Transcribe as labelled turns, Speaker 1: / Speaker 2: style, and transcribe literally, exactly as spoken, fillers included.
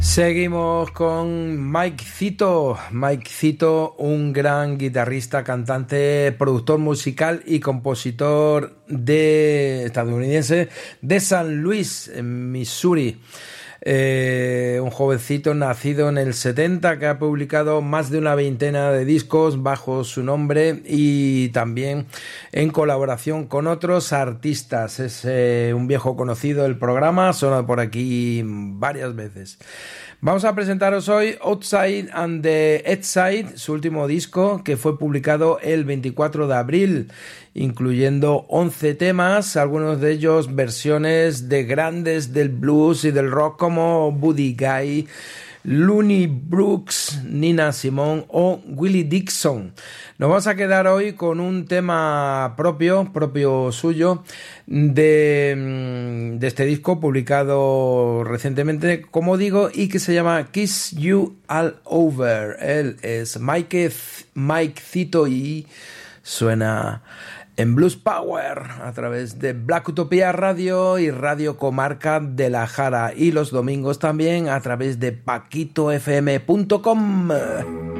Speaker 1: Seguimos con Mike Zito. Mike Zito, un gran guitarrista, cantante, productor musical y compositor de estadounidense de San Luis, en Missouri. Eh, un jovencito nacido en el setenta que ha publicado más de una veintena de discos bajo su nombre y también en colaboración con otros artistas. Es eh, un viejo conocido del programa, suena por aquí varias veces. Vamos a presentaros hoy Outside and the Edside, su último disco que fue publicado el veinticuatro de abril, incluyendo once temas, algunos de ellos versiones de grandes del blues y del rock como Buddy Guy, Looney Brooks, Nina Simone o Willie Dixon. Nos vamos a quedar hoy con un tema propio, propio suyo, de, de este disco publicado recientemente, como digo, y que se llama Kiss You All Over. Él es Mike, Mike Zito y suena en Blues Power a través de Black Utopia Radio y Radio Comarca de la Jara, y los domingos también a través de paquito f m punto com.